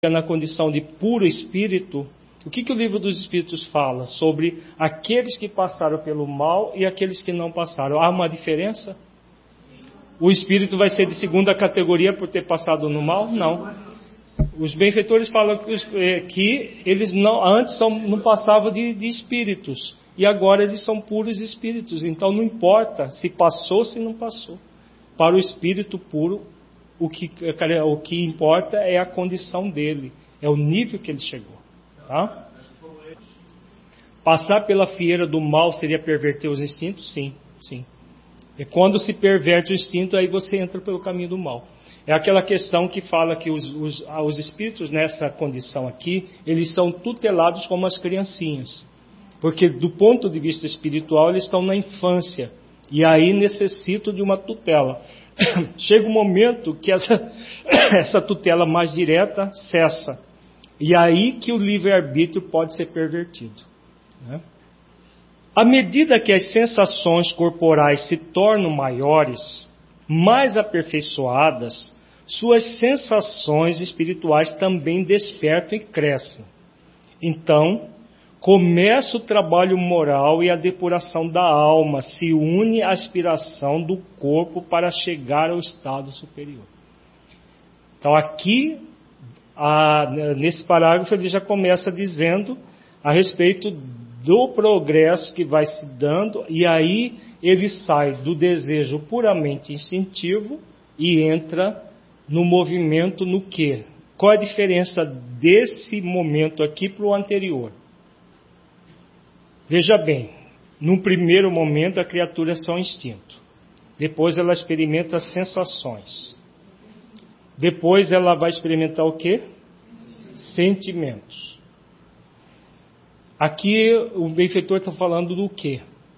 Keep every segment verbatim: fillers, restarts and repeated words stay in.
na condição de puro espírito, o que, que o livro dos Espíritos fala sobre aqueles que passaram pelo mal e aqueles que não passaram? Há uma diferença? O espírito vai ser de segunda categoria por ter passado no mal? Não. Os benfeitores falam que, os, que eles não, antes são, não passavam de, de espíritos e agora eles são puros espíritos. Então não importa se passou ou se não passou. Para o espírito puro, o que, o que importa é a condição dele, é o nível que ele chegou. Tá? Passar pela fieira do mal seria perverter os instintos? Sim, sim. É quando se perverte o instinto, aí você entra pelo caminho do mal. É aquela questão que fala que os, os, os espíritos nessa condição aqui, eles são tutelados como as criancinhas. Porque do ponto de vista espiritual, eles estão na infância. E aí necessitam de uma tutela. Chega um momento que essa, essa tutela mais direta cessa. E aí que o livre-arbítrio pode ser pervertido. Né? À medida que as sensações corporais se tornam maiores, mais aperfeiçoadas, suas sensações espirituais também despertam e crescem. Então, começa o trabalho moral e a depuração da alma, se une à aspiração do corpo para chegar ao estado superior. Então aqui, a, nesse parágrafo, ele já começa dizendo a respeito do progresso que vai se dando, e aí ele sai do desejo puramente instintivo e entra no movimento no quê? Qual é a diferença desse momento aqui para o anterior? Veja bem, num primeiro momento a criatura é só instinto. Depois ela experimenta sensações. Depois ela vai experimentar o quê? Sentimentos. Aqui o benfeitor está falando do quê?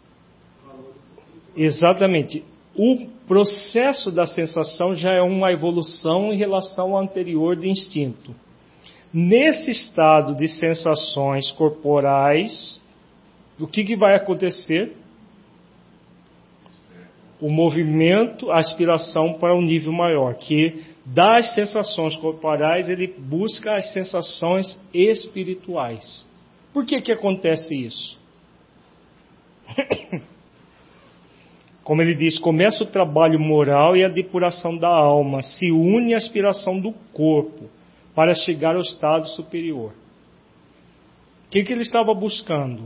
Exatamente. O processo da sensação já é uma evolução em relação ao anterior de instinto. Nesse estado de sensações corporais, o que, que vai acontecer? O movimento, a aspiração para um nível maior, que das sensações corporais ele busca as sensações espirituais. Por que que acontece isso? Como ele diz, começa o trabalho moral e a depuração da alma, se une à aspiração do corpo para chegar ao estado superior. O que, que ele estava buscando?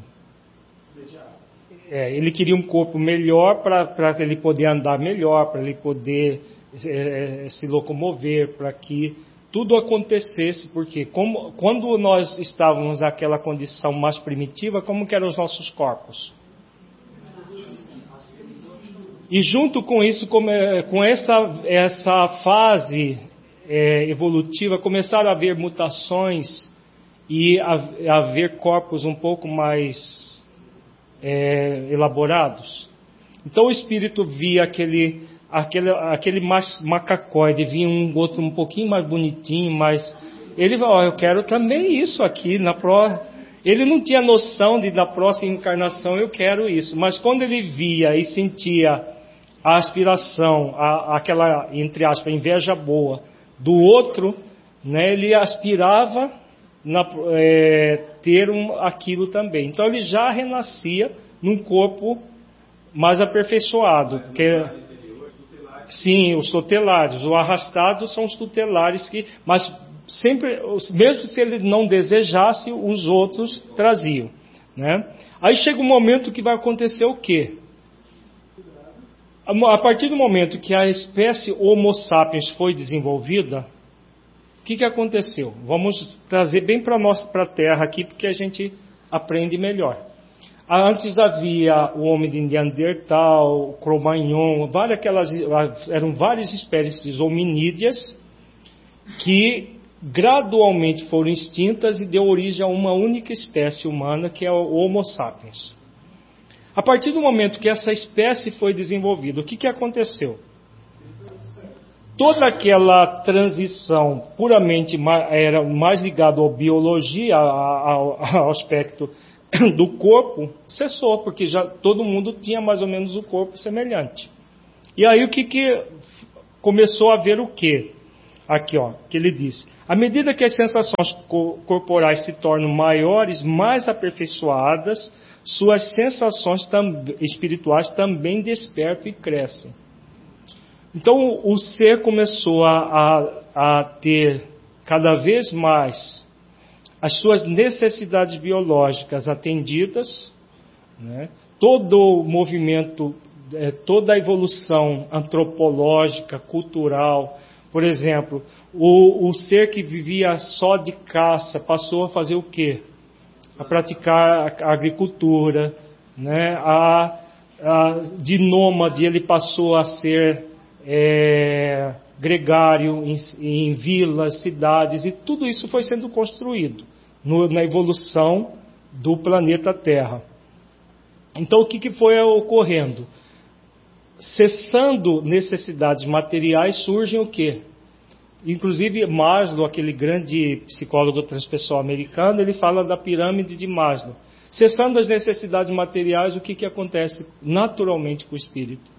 É, ele queria um corpo melhor para ele poder andar melhor, para ele poder é, se locomover, para que tudo acontecesse, porque como, quando nós estávamos naquela condição mais primitiva, como que eram os nossos corpos? E junto com isso, com, com essa, essa fase é, evolutiva, começaram a haver mutações e a, a haver corpos um pouco mais É, elaborados. Então o espírito via aquele, aquele, aquele macacóide, vinha um outro um pouquinho mais bonitinho, mas ele falou, oh, eu quero também isso aqui na pró. Ele não tinha noção de na próxima encarnação eu quero isso, mas quando ele via e sentia a aspiração, a, aquela, entre aspas, inveja boa do outro, né, ele aspirava Na, é, ter um, aquilo também. Então ele já renascia num corpo mais aperfeiçoado. Que, sim, os tutelares. Os arrastados são os tutelares que, mas sempre, mesmo se ele não desejasse, os outros traziam, né? Aí chega um momento que vai acontecer o quê? A partir do momento que a espécie Homo sapiens foi desenvolvida, o que, que aconteceu? Vamos trazer bem para a Terra aqui, porque a gente aprende melhor. Antes havia o homem de Neandertal, o Cro-Magnon, várias aquelas, eram várias espécies hominídeas que gradualmente foram extintas e deu origem a uma única espécie humana, que é o Homo sapiens. A partir do momento que essa espécie foi desenvolvida, o que, que aconteceu? Toda aquela transição puramente era mais ligada à biologia, ao, ao aspecto do corpo, cessou, porque já todo mundo tinha mais ou menos o corpo semelhante. E aí o que, que começou a haver o quê? Aqui, ó, que ele diz: à medida que as sensações co- corporais se tornam maiores, mais aperfeiçoadas, suas sensações tam- espirituais também despertam e crescem. Então, o ser começou a, a, a ter cada vez mais as suas necessidades biológicas atendidas, né? Todo o movimento, é, toda a evolução antropológica, cultural. Por exemplo, o, o ser que vivia só de caça passou a fazer o quê? A praticar a agricultura, né? a, a, de nômade ele passou a ser é, gregário em, em vilas, cidades, e tudo isso foi sendo construído no, na evolução do planeta Terra. Então, o que, que foi ocorrendo? Cessando necessidades materiais, surgem o quê? Inclusive Maslow, aquele grande psicólogo transpessoal americano, ele fala da pirâmide de Maslow. Cessando as necessidades materiais, o que, que acontece naturalmente com o espírito?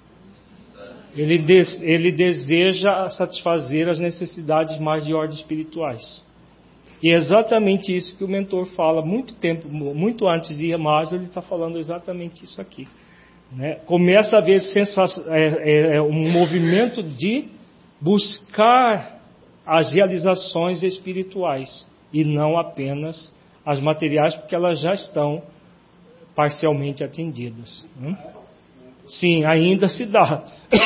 Ele, des, ele deseja satisfazer as necessidades mais de ordem espirituais. E é exatamente isso que o mentor fala muito tempo, muito antes de Maslow, ele está falando exatamente isso aqui. Né? Começa a haver sensação, é, é, um movimento de buscar as realizações espirituais e não apenas as materiais, porque elas já estão parcialmente atendidas. Né? Sim, ainda se dá.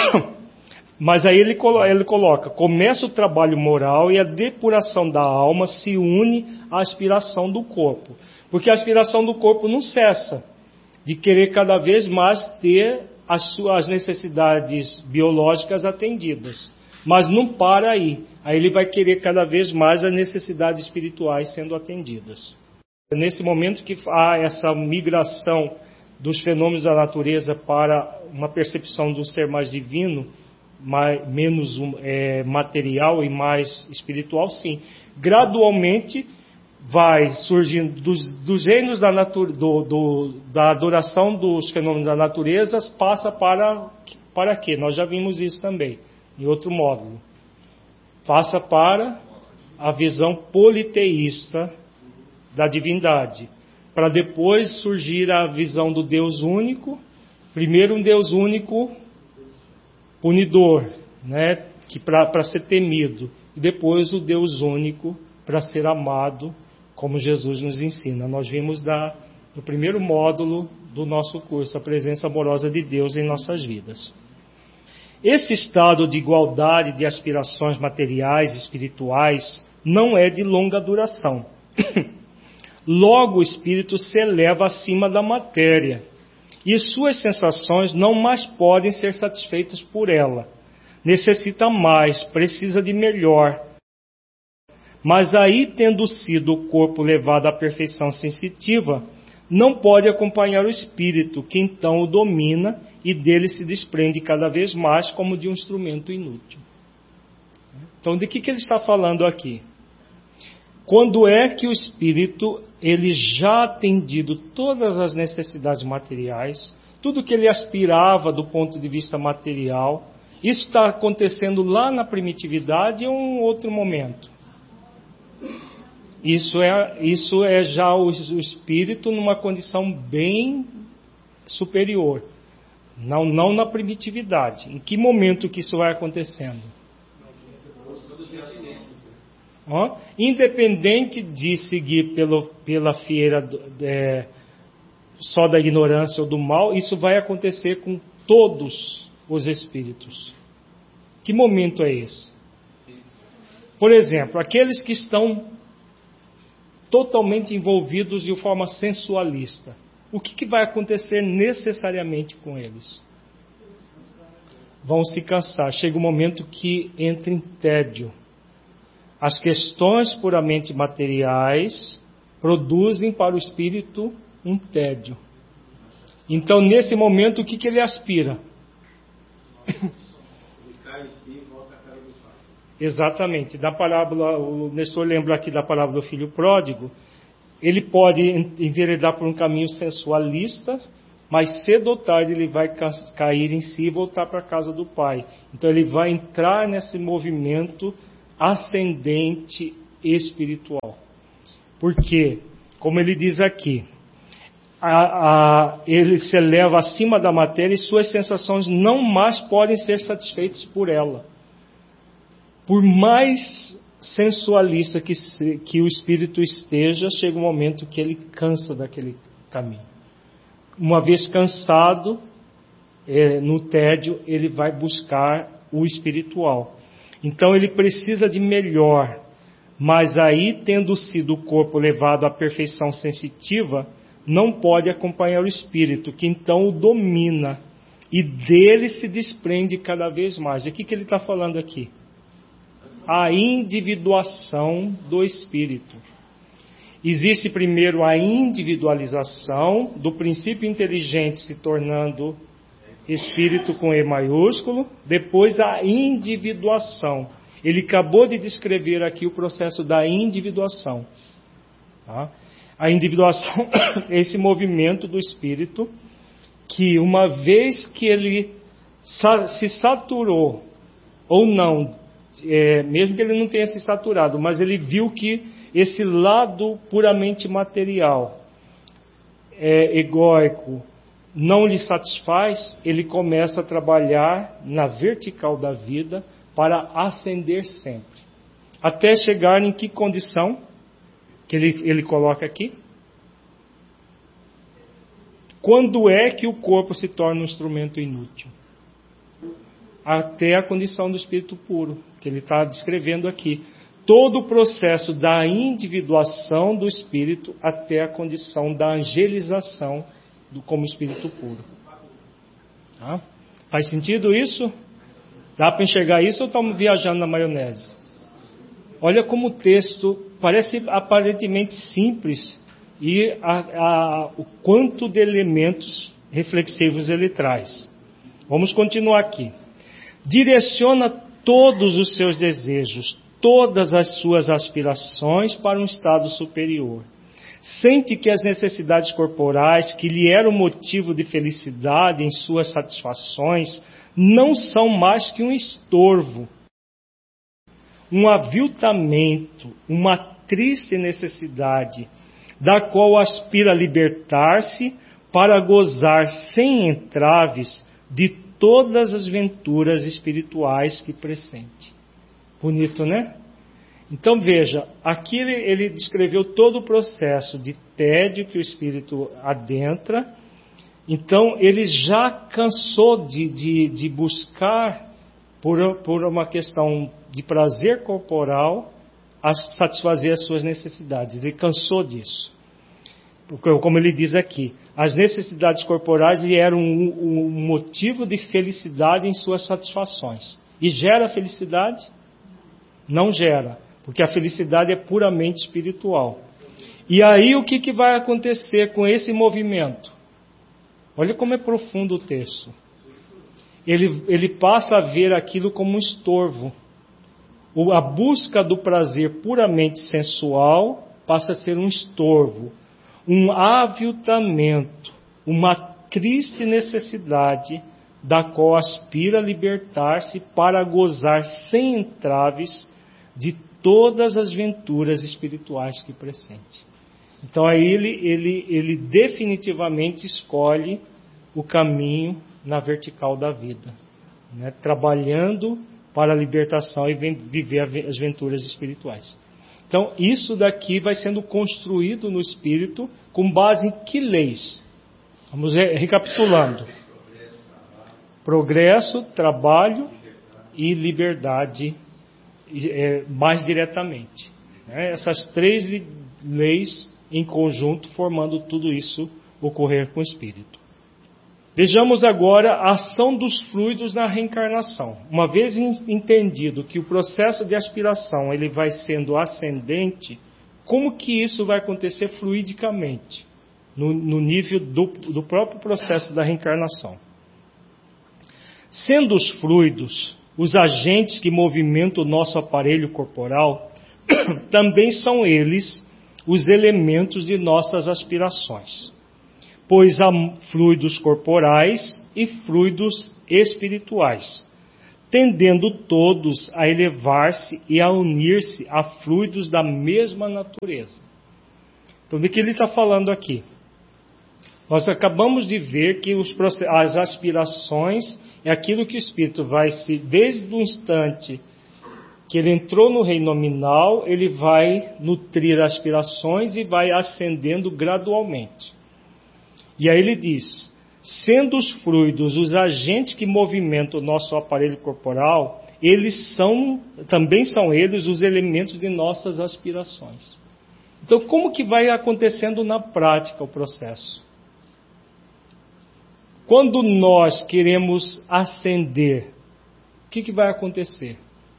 Mas aí ele coloca, ele coloca, começa o trabalho moral e a depuração da alma se une à aspiração do corpo. Porque a aspiração do corpo não cessa de querer cada vez mais ter as suas necessidades biológicas atendidas. Mas não para aí. Aí ele vai querer cada vez mais as necessidades espirituais sendo atendidas. É nesse momento que há essa migração dos fenômenos da natureza para uma percepção do ser mais divino, mais, menos é, material e mais espiritual, sim. Gradualmente vai surgindo dos, dos reinos da, natu, do, do, da adoração dos fenômenos da natureza, passa para, para quê? Nós já vimos isso também, em outro módulo. Passa para a visão politeísta da divindade, para depois surgir a visão do Deus único. Primeiro um Deus único punidor, né, que para ser temido, e depois o Deus único para ser amado, como Jesus nos ensina. Nós vimos da, no primeiro módulo do nosso curso, a presença amorosa de Deus em nossas vidas. Esse estado de igualdade de aspirações materiais e espirituais não é de longa duração. Logo o espírito se eleva acima da matéria, e suas sensações não mais podem ser satisfeitas por ela. Necessita mais, precisa de melhor. Mas aí, tendo sido o corpo levado à perfeição sensitiva, não pode acompanhar o espírito, que então o domina e dele se desprende cada vez mais como de um instrumento inútil. Então, de que, que ele está falando aqui? Quando é que o espírito, ele já atendido todas as necessidades materiais, tudo que ele aspirava do ponto de vista material, isso está acontecendo lá na primitividade ou em um outro momento? Isso é, isso é já o, o espírito numa condição bem superior, não, não na primitividade. Em que momento que isso vai acontecendo? Ó, independente de seguir pelo, pela fieira é, só da ignorância ou do mal, isso vai acontecer com todos os espíritos. Que momento é esse? Por exemplo, aqueles que estão totalmente envolvidos de forma sensualista, o que, que vai acontecer necessariamente com eles? Vão se cansar. Chega um momento que entra em tédio. As questões puramente materiais produzem para o espírito um tédio. Então, nesse momento, o que, que ele aspira? Exatamente. Da parábola, o Nestor lembra aqui da parábola do filho pródigo. Ele pode enveredar por um caminho sensualista, mas cedo ou tarde ele vai cair em si e voltar para a casa do pai. Então ele vai entrar nesse movimento ascendente espiritual. Porque, como ele diz aqui, a, a, ele se eleva acima da matéria e suas sensações não mais podem ser satisfeitas por ela. Por mais sensualista que, se, que o espírito esteja, chega um momento que ele cansa daquele caminho. Uma vez cansado, é, no tédio, ele vai buscar o espiritual. Então ele precisa de melhor, mas aí, tendo sido o corpo levado à perfeição sensitiva, não pode acompanhar o espírito, que então o domina, e dele se desprende cada vez mais. E o que, que ele está falando aqui? A individuação do espírito. Existe primeiro a individualização do princípio inteligente se tornando espírito com E maiúsculo, depois a individuação. Ele acabou de descrever aqui o processo da individuação. Tá? A individuação é esse movimento do espírito que, uma vez que ele se saturou, ou não, é, mesmo que ele não tenha se saturado, mas ele viu que esse lado puramente material, é, egóico, não lhe satisfaz, ele começa a trabalhar na vertical da vida para ascender sempre. Até chegar em que condição? Que ele, ele coloca aqui. Quando é que o corpo se torna um instrumento inútil? Até a condição do espírito puro, que ele está descrevendo aqui. Todo o processo da individuação do espírito até a condição da angelização do, como espírito puro. Tá? Faz sentido isso? Dá para enxergar isso ou estamos viajando na maionese? Olha como o texto parece aparentemente simples e a, a, o quanto de elementos reflexivos ele traz. Vamos continuar aqui. Direciona todos os seus desejos, todas as suas aspirações para um estado superior. Sente que as necessidades corporais, que lhe eram motivo de felicidade em suas satisfações, não são mais que um estorvo, um aviltamento, uma triste necessidade, da qual aspira a libertar-se para gozar sem entraves de todas as venturas espirituais que pressente. Bonito, né? Então veja, aqui ele, ele descreveu todo o processo de tédio que o espírito adentra. Então ele já cansou de, de, de buscar, por, por uma questão de prazer corporal, a satisfazer as suas necessidades. Ele cansou disso. Porque, como ele diz aqui, as necessidades corporais eram um, um motivo de felicidade em suas satisfações. E gera felicidade? Não gera. Porque a felicidade é puramente espiritual. E aí o que, que vai acontecer com esse movimento? Olha como é profundo o texto. Ele, ele passa a ver aquilo como um estorvo. O, a busca do prazer puramente sensual passa a ser um estorvo, um aviltamento, uma triste necessidade da qual aspira a libertar-se para gozar sem entraves de todas as venturas espirituais que pressente. Então aí ele, ele, ele definitivamente escolhe o caminho na vertical da vida, né? Trabalhando para a libertação e viver as venturas espirituais. Então isso daqui vai sendo construído no espírito com base em que leis? Vamos recapitulando. Progresso, trabalho e liberdade, é, mais diretamente. Né? Essas três leis em conjunto formando tudo isso ocorrer com o espírito. Vejamos agora a ação dos fluidos na reencarnação. Uma vez entendido que o processo de aspiração ele vai sendo ascendente, como que isso vai acontecer fluidicamente, no, no nível do, do próprio processo da reencarnação? Sendo os fluidos os agentes que movimentam o nosso aparelho corporal, também são eles os elementos de nossas aspirações, pois há fluidos corporais e fluidos espirituais. tendendo todos a elevar-se e a unir-se a fluidos da mesma natureza. Então, do que ele está falando aqui? Nós acabamos de ver que os, as aspirações é aquilo que o Espírito vai se, desde o instante que ele entrou no reino nominal, ele vai nutrir aspirações e vai ascendendo gradualmente. E aí ele diz, sendo os fluidos os agentes que movimentam o nosso aparelho corporal, eles são, também são eles os elementos de nossas aspirações. Então, como que vai acontecendo na prática o processo? Quando nós queremos ascender, o que, que vai acontecer?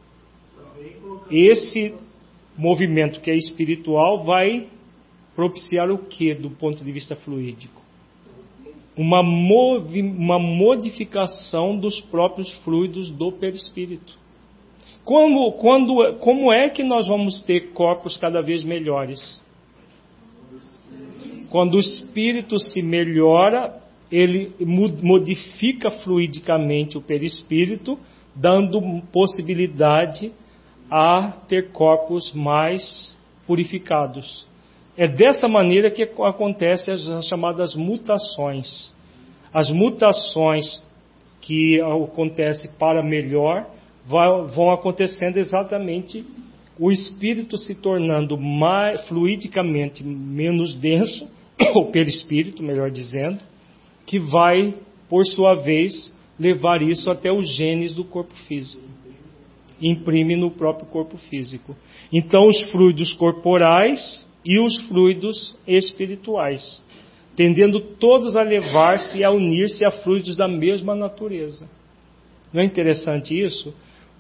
Esse movimento que é espiritual vai propiciar o que do ponto de vista fluídico? Uma, movi, uma modificação dos próprios fluidos do perispírito. Como, quando, como é que nós vamos ter corpos cada vez melhores? Quando o espírito se melhora, ele modifica fluidicamente o perispírito, dando possibilidade a ter corpos mais purificados. É dessa maneira que acontecem as, as chamadas mutações. As mutações que acontecem para melhor vai, vão acontecendo exatamente o espírito se tornando mais, fluidicamente menos denso, o perispírito, melhor dizendo, que vai, por sua vez, levar isso até os genes do corpo físico. Imprime no próprio corpo físico. Então, os fluidos corporais e os fluidos espirituais, tendendo todos a levar-se e a unir-se a fluidos da mesma natureza. Não é interessante isso?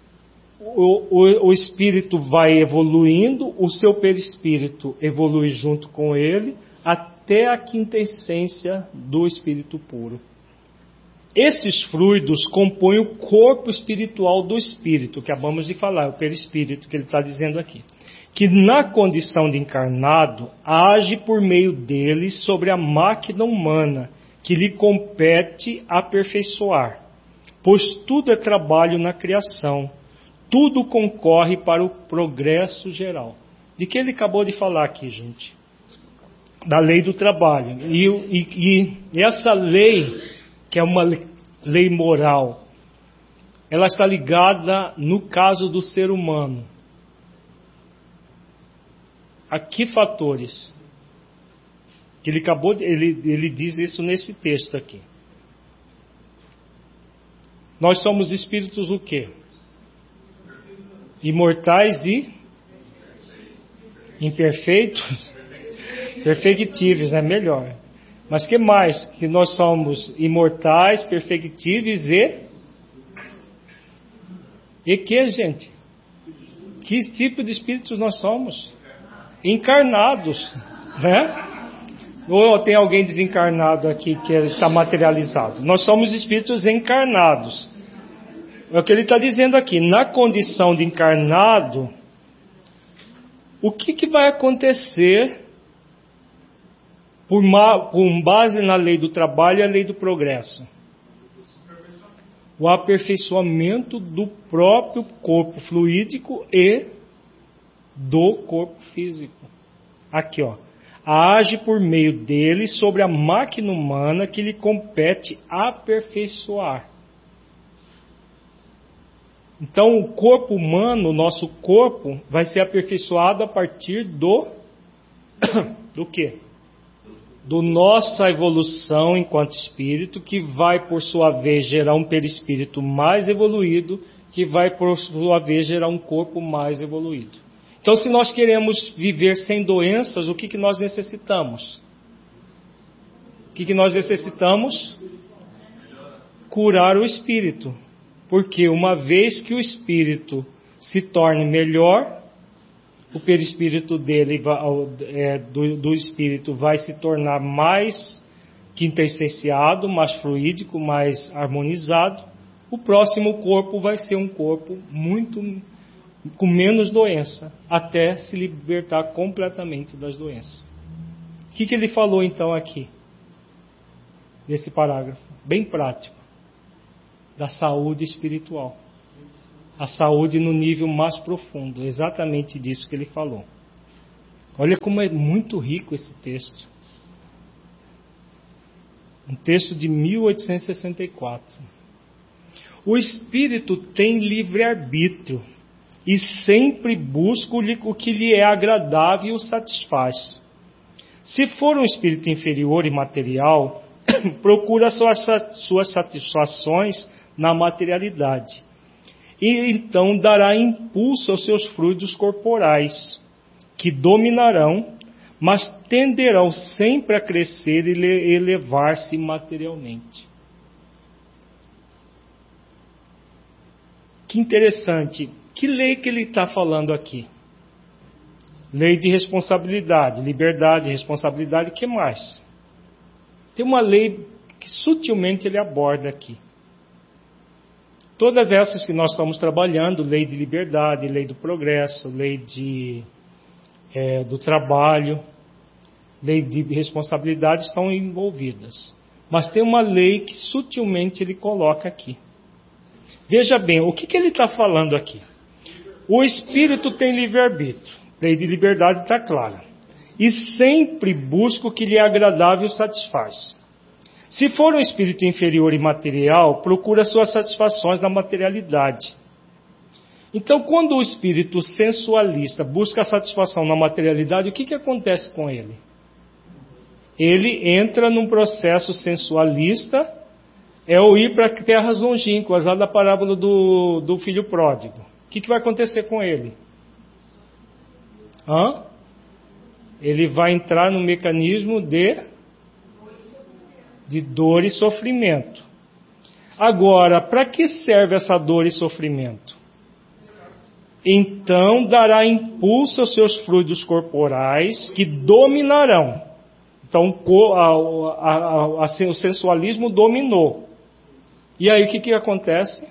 O, o, o espírito vai evoluindo, o seu perispírito evolui junto com ele, até a quinta essência do espírito puro. Esses fluidos compõem o corpo espiritual do espírito, que acabamos de falar, o perispírito, que ele está dizendo aqui, que na condição de encarnado, age por meio dele sobre a máquina humana, que lhe compete aperfeiçoar, pois tudo é trabalho na criação, tudo concorre para o progresso geral. De que ele acabou de falar aqui, gente? Da lei do trabalho. E, e, e essa lei, que é uma lei moral, ela está ligada no caso do ser humano. A que fatores? Ele acabou de, ele, ele diz isso nesse texto aqui. Nós somos espíritos o quê? Imortais e imperfeitos? Perfectíveis, é melhor. Mas que mais? Que nós somos imortais, perfectíveis e... E que, gente? Que tipo de espíritos nós somos? Encarnados, né? Ou tem alguém desencarnado aqui que está materializado? Nós somos espíritos encarnados. É o que ele está dizendo aqui. Na condição de encarnado, o que, que vai acontecer por, uma, por base na lei do trabalho e a lei do progresso? O aperfeiçoamento do próprio corpo fluídico e do corpo físico. Aqui, ó. Age por meio dele sobre a máquina humana que lhe compete aperfeiçoar. Então, o corpo humano, o nosso corpo, vai ser aperfeiçoado a partir do... do quê? Do nossa evolução enquanto espírito, que vai, por sua vez, gerar um perispírito mais evoluído, que vai, por sua vez, gerar um corpo mais evoluído. Então, se nós queremos viver sem doenças, o que, que nós necessitamos? O que, que nós necessitamos? Curar o espírito. Porque uma vez que o espírito se torne melhor, o perispírito dele, é, do, do espírito, vai se tornar mais quintessenciado, mais fluídico, mais harmonizado. O próximo corpo vai ser um corpo muito com menos doença, até se libertar completamente das doenças. O que, que ele falou então aqui, nesse parágrafo? Bem prático. Da saúde espiritual. a saúde no nível mais profundo. Exatamente disso que ele falou. Olha como é muito rico esse texto. Um texto de mil oitocentos e sessenta e quatro. O espírito tem livre-arbítrio e sempre busca o que lhe é agradável e o satisfaz. Se for um espírito inferior e material, procura suas, suas satisfações na materialidade. E então dará impulso aos seus fluidos corporais, que dominarão, mas tenderão sempre a crescer e elevar-se materialmente. Que interessante. Que lei que ele está falando aqui? Lei de responsabilidade, liberdade, responsabilidade, o que mais? Tem uma lei que sutilmente ele aborda aqui. Todas essas que nós estamos trabalhando, lei de liberdade, lei do progresso, lei de, é, do trabalho, lei de responsabilidade estão envolvidas. Mas tem uma lei que sutilmente ele coloca aqui. Veja bem, o que, que ele está falando aqui? O espírito tem livre-arbítrio. Lei de liberdade está clara. E sempre busca o que lhe é agradável e satisfaz. Se for um espírito inferior e material, procura suas satisfações na materialidade. Então, quando o espírito sensualista busca a satisfação na materialidade, o que, que acontece com ele? Ele entra num processo sensualista, é o ir para terras longínquas, lá da parábola do, do filho pródigo. O que, que vai acontecer com ele? Hã? Ele vai entrar no mecanismo de... de dor e sofrimento. Agora, para que serve essa dor e sofrimento? Então dará impulso aos seus fluidos corporais que dominarão. Então a, a, a, a, o sensualismo dominou. E aí o que, que acontece?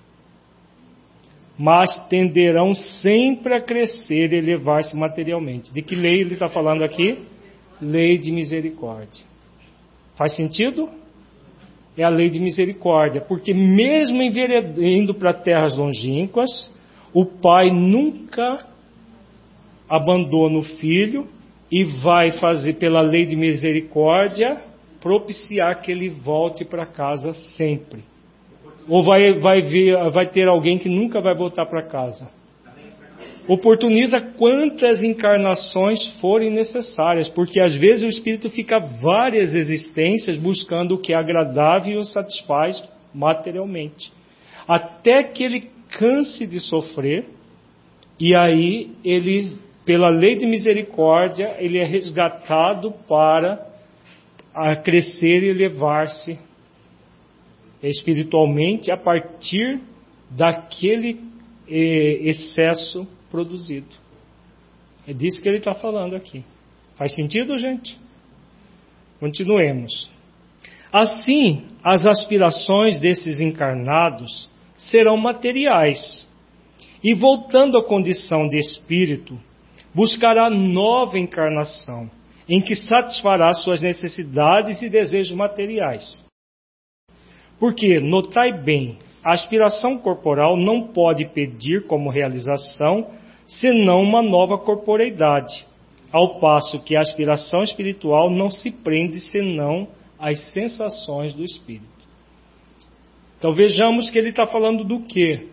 Mas tenderão sempre a crescer e elevar-se materialmente. De que lei ele está falando aqui? Lei de misericórdia. Faz sentido? É a lei de misericórdia, porque mesmo indo para terras longínquas, o pai nunca abandona o filho e vai fazer pela lei de misericórdia propiciar que ele volte para casa sempre. Ou vai, vai, ver, vai ter alguém que nunca vai voltar para casa. Oportuniza quantas encarnações forem necessárias, porque às vezes o espírito fica várias existências buscando o que é agradável e o satisfaz materialmente, até que ele canse de sofrer, e aí ele, pela lei de misericórdia, ele é resgatado para a crescer e elevar-se espiritualmente a partir daquele eh, excesso produzido. É disso que ele está falando aqui. Faz sentido, gente? Continuemos. Assim, as aspirações desses encarnados serão materiais. E voltando à condição de espírito, buscará nova encarnação, em que satisfará suas necessidades e desejos materiais. Porque, notai bem, a aspiração corporal não pode pedir como realização senão uma nova corporeidade, ao passo que a aspiração espiritual não se prende senão às sensações do espírito. Então vejamos que ele está falando do que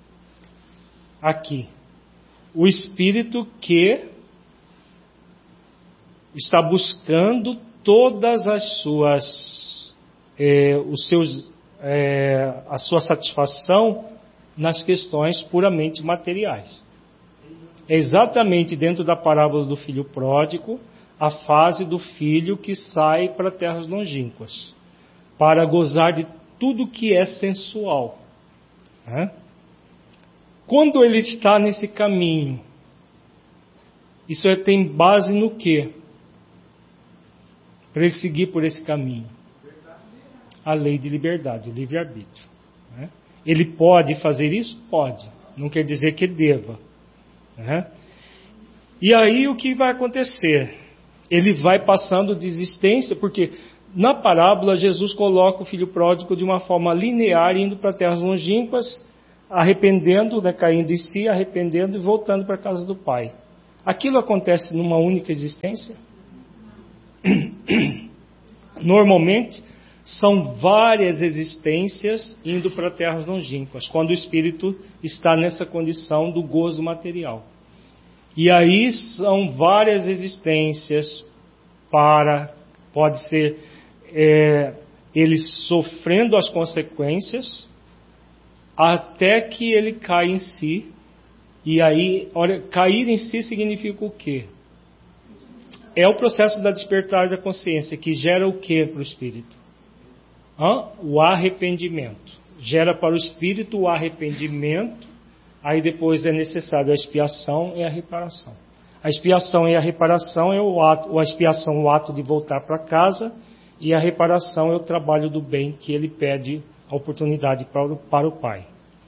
aqui? O espírito que está buscando todas as suas, eh, os seus É, a sua satisfação nas questões puramente materiais. É exatamente dentro da parábola do filho pródigo, a fase do filho que sai para terras longínquas, para gozar de tudo que é sensual. Né? Quando ele está nesse caminho, isso tem base no quê? Para ele seguir por esse caminho. A lei de liberdade, o livre-arbítrio. Né? Ele pode fazer isso? Pode. Não quer dizer que deva. Né? E aí o que vai acontecer? Ele vai passando de existência, porque na parábola Jesus coloca o filho pródigo de uma forma linear, indo para terras longínquas, arrependendo, né, caindo em si, arrependendo e voltando para a casa do Pai. Aquilo acontece numa única existência? Normalmente, são várias existências indo para terras longínquas, quando o espírito está nessa condição do gozo material. E aí são várias existências para, pode ser, é, ele sofrendo as consequências, até que ele cai em si. E aí, olha, cair em si significa o quê? É o processo da despertar da consciência, que gera o quê para o espírito? Hã? O arrependimento. Gera para o espírito o arrependimento, aí depois é necessário a expiação e a reparação. A expiação e a reparação é o ato, a expiação o ato de voltar para casa, e a reparação é o trabalho do bem que ele pede a oportunidade para o, para o Pai.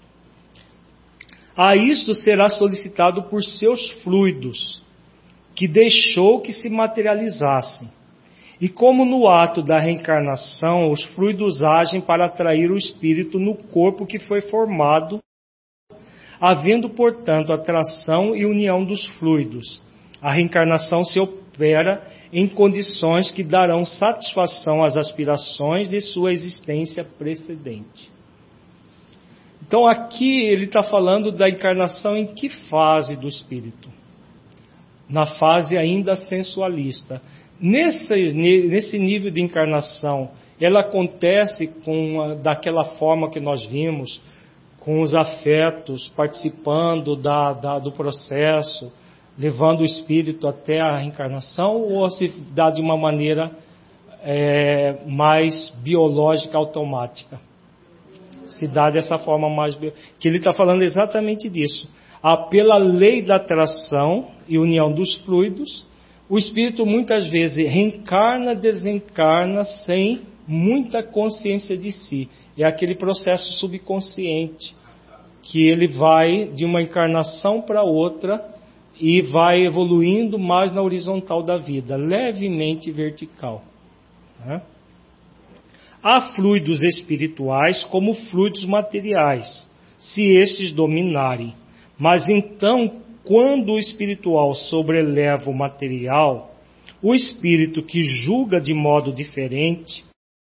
A isto será solicitado por seus fluidos, que deixou que se materializassem. E como no ato da reencarnação, os fluidos agem para atrair o espírito no corpo que foi formado, havendo, portanto, atração e união dos fluidos. A reencarnação se opera em condições que darão satisfação às aspirações de sua existência precedente. Então aqui ele está falando da encarnação em que fase do espírito? Na fase ainda sensualista. Nesse, nesse nível de encarnação, ela acontece com a, daquela forma que nós vimos, com os afetos, participando da, da, do processo, levando o espírito até a reencarnação, ou se dá de uma maneira é, mais biológica, automática? Se dá dessa forma mais... Que ele está falando exatamente disso. Ah, pela lei da atração e união dos fluidos, o espírito muitas vezes reencarna, desencarna sem muita consciência de si. É aquele processo subconsciente, que ele vai de uma encarnação para outra e vai evoluindo mais na horizontal da vida, levemente vertical, né? Há fluidos espirituais como fluidos materiais, se estes dominarem. Mas então, quando o espiritual sobreleva o material, o espírito que julga de modo diferente,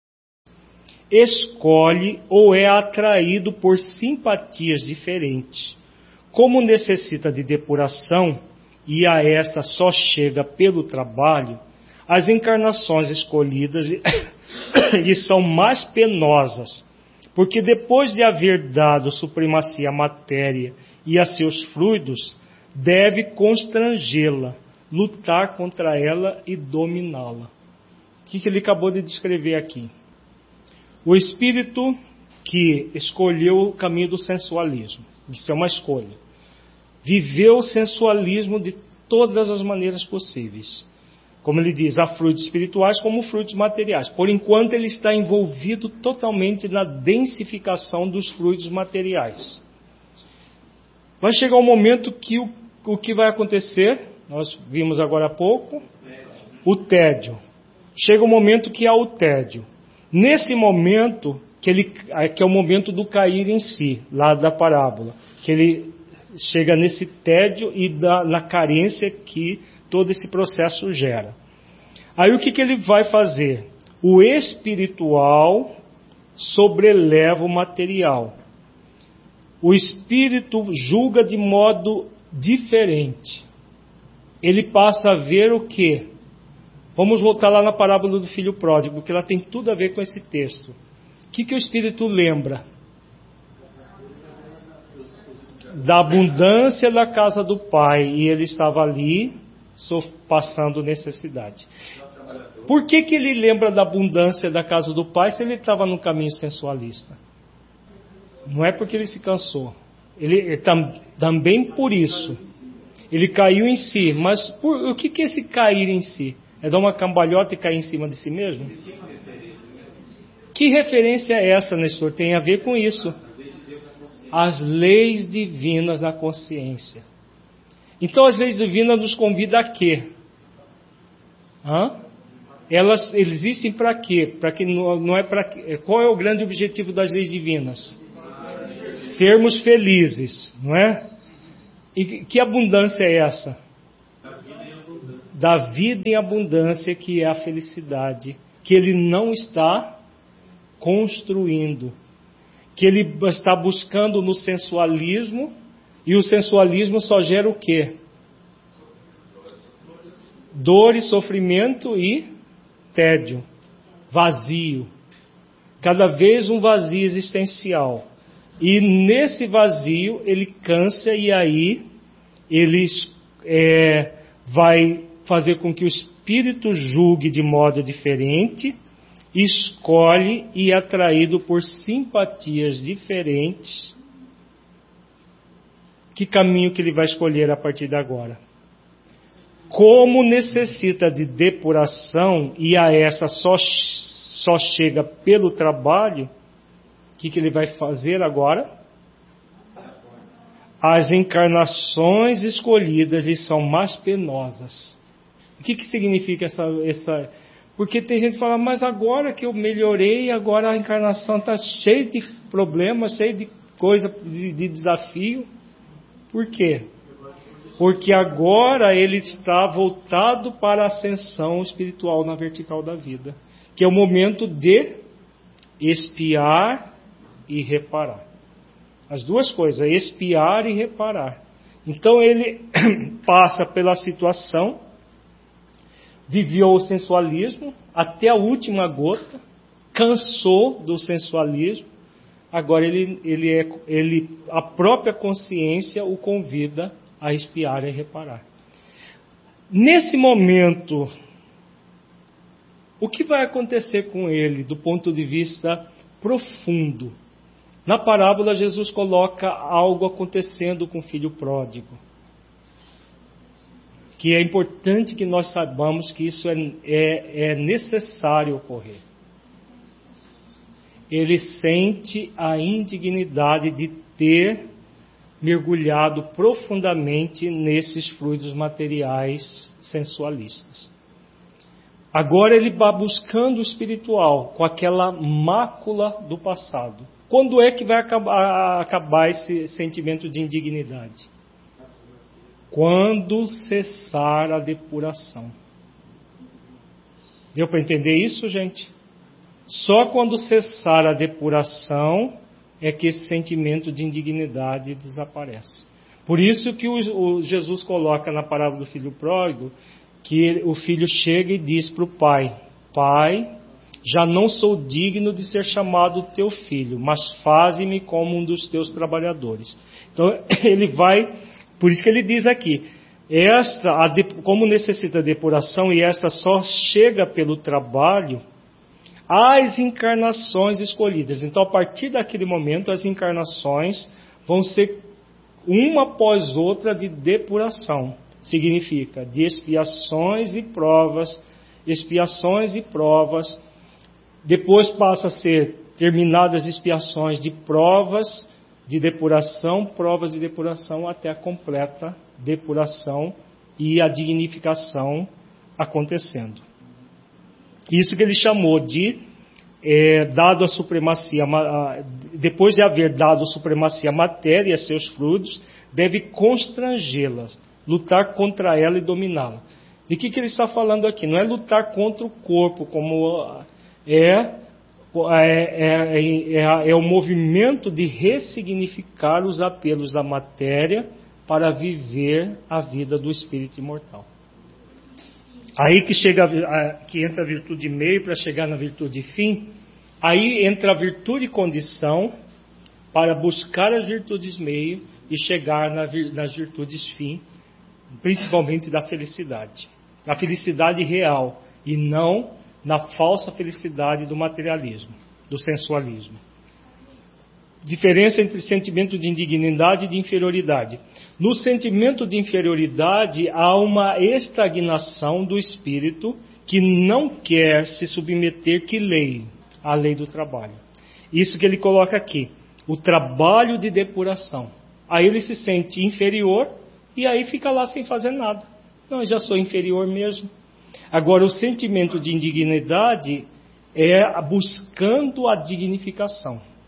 escolhe ou é atraído por simpatias diferentes. Como necessita de depuração, e a esta só chega pelo trabalho, as encarnações escolhidas lhe são mais penosas, porque depois de haver dado supremacia à matéria e a seus fluidos, deve constrangê-la, lutar contra ela e dominá-la. O que ele acabou de descrever aqui? O espírito que escolheu o caminho do sensualismo, isso é uma escolha, viveu o sensualismo de todas as maneiras possíveis. Como ele diz, há fluidos espirituais como fluidos materiais. Por enquanto ele está envolvido totalmente na densificação dos fluidos materiais. Vai chegar um momento que o, o que vai acontecer, nós vimos agora há pouco, o tédio. Chega um momento que há o tédio. Nesse momento, que, ele, que é o momento do cair em si, lá da parábola, que ele chega nesse tédio e da, na carência que todo esse processo gera. Aí o que, que ele vai fazer? O espiritual sobreleva o material. O espírito julga de modo diferente. Ele passa a ver o quê? Vamos voltar lá na parábola do filho pródigo, porque ela tem tudo a ver com esse texto. O que, que o espírito lembra? Da abundância da casa do pai, e ele estava ali passando necessidade. Por que, que ele lembra da abundância da casa do pai se ele estava no caminho sensualista? Não é porque ele se cansou. Ele, tam, também por isso. Ele caiu em si. Mas por, o que, que é esse cair em si? É dar uma cambalhota e cair em cima de si mesmo? Que referência é essa, Nestor? Tem a ver com isso. As leis divinas na consciência. Então as leis divinas nos convidam a quê? Hã? Elas existem para quê? Para que não, não é para qual é o grande objetivo das leis divinas? sermos felizes, não é? E que abundância é essa? Da vida em abundância, que é a felicidade, que ele não está construindo, que ele está buscando no sensualismo, e o sensualismo só gera o quê? Dor e sofrimento e tédio, vazio, cada vez um vazio existencial. E nesse vazio ele cansa, e aí ele é, vai fazer com que o espírito julgue de modo diferente, escolhe e é atraído por simpatias diferentes. Que caminho que ele vai escolher a partir de agora? Como necessita de depuração, e a essa só, só chega pelo trabalho, o que, que ele vai fazer agora? As encarnações escolhidas lhe são mais penosas. O que, que significa essa, essa... Porque tem gente que fala, mas agora que eu melhorei, agora a encarnação está cheia de problemas, cheia de coisa, de, de desafio. Por quê? Porque agora ele está voltado para a ascensão espiritual na vertical da vida, que é o momento de expiar e reparar. As duas coisas, expiar e reparar. Então ele passa pela situação, viveu o sensualismo até a última gota, cansou do sensualismo, agora ele, ele é, ele, a própria consciência o convida a expiar e reparar. Nesse momento, o que vai acontecer com ele do ponto de vista profundo? Na parábola, Jesus coloca algo acontecendo com o filho pródigo, que é importante que nós saibamos que isso é, é, é necessário ocorrer. Ele sente a indignidade de ter mergulhado profundamente nesses fluidos materiais sensualistas. Agora ele vai buscando o espiritual, com aquela mácula do passado. Quando é que vai acabar, acabar esse sentimento de indignidade? Quando cessar a depuração. Deu para entender isso, gente? Só quando cessar a depuração é que esse sentimento de indignidade desaparece. Por isso que o, o Jesus coloca na parábola do filho pródigo, que ele, o filho chega e diz para o pai: Pai, já não sou digno de ser chamado teu filho, mas faze-me como um dos teus trabalhadores. Então ele vai, por isso que ele diz aqui, esta, a, como necessita depuração, e esta só chega pelo trabalho, as encarnações escolhidas. Então, a partir daquele momento, as encarnações vão ser uma após outra de depuração. Significa de expiações e provas, expiações e provas. Depois passa a ser terminadas as expiações de provas de depuração, provas de depuração, até a completa depuração e a dignificação acontecendo. Isso que ele chamou de, é, dado a supremacia, a, depois de haver dado a supremacia à matéria e a seus frutos, deve constrangê-la, lutar contra ela e dominá-la. De que, que ele está falando aqui? Não é lutar contra o corpo, como é, é, é, é, é o movimento de ressignificar os apelos da matéria para viver a vida do espírito imortal. Aí que, chega, que entra a virtude meio para chegar na virtude fim. Aí entra a virtude condição para buscar as virtudes meio e chegar nas virtudes fim, principalmente da felicidade. Na felicidade real e não na falsa felicidade do materialismo, do sensualismo. Diferença entre sentimento de indignidade e de inferioridade. No sentimento de inferioridade há uma estagnação do espírito que não quer se submeter que lei, à lei do trabalho. Isso que ele coloca aqui, o trabalho de depuração. Aí ele se sente inferior e aí fica lá sem fazer nada. Não, eu já sou inferior mesmo. Agora, o sentimento de indignidade é buscando a dignificação.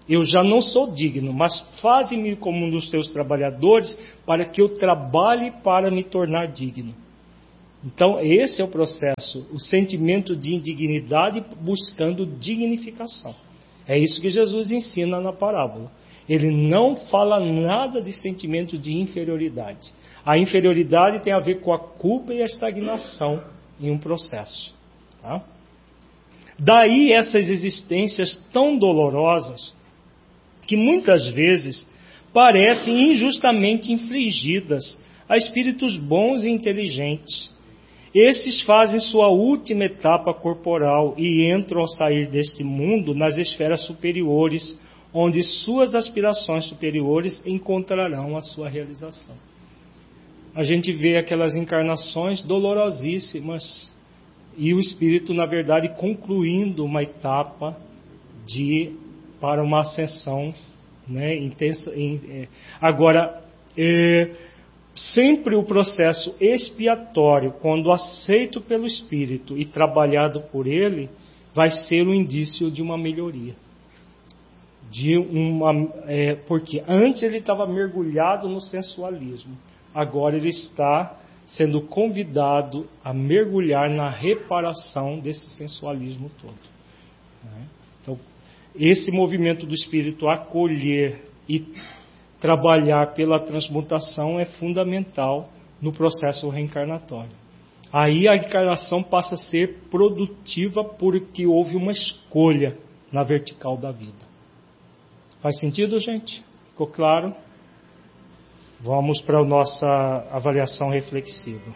Eu já não sou digno, mas faze-me como um dos teus trabalhadores, para que eu trabalhe para me tornar digno. Então, esse é o processo, o sentimento de indignidade buscando dignificação. É isso que Jesus ensina na parábola. Ele não fala nada de sentimento de inferioridade. A inferioridade tem a ver com a culpa e a estagnação em um processo. Tá? Daí essas existências tão dolorosas, que muitas vezes parecem injustamente infligidas a espíritos bons e inteligentes. Esses fazem sua última etapa corporal e entram ao sair deste mundo nas esferas superiores, onde suas aspirações superiores encontrarão a sua realização. A gente vê aquelas encarnações dolorosíssimas e o espírito, na verdade, concluindo uma etapa de, para uma ascensão, né, intensa. É, agora, é, sempre o processo expiatório, quando aceito pelo espírito e trabalhado por ele, vai ser um indício de uma melhoria. De uma, é, porque antes ele estava mergulhado no sensualismo, agora ele está sendo convidado a mergulhar na reparação desse sensualismo todo. Então, esse movimento do espírito acolher e trabalhar pela transmutação é fundamental no processo reencarnatório. Aí a encarnação passa a ser produtiva porque houve uma escolha na vertical da vida. Faz sentido, gente? Ficou claro? Vamos para a nossa avaliação reflexiva.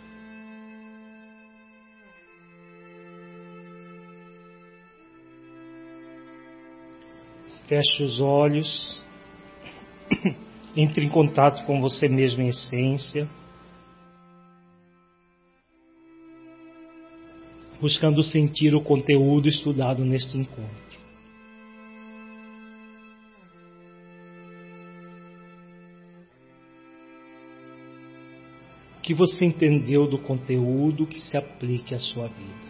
Feche os olhos. Entre em contato com você mesmo em essência. Buscando sentir o conteúdo estudado neste encontro. O que você entendeu do conteúdo que se aplique à sua vida?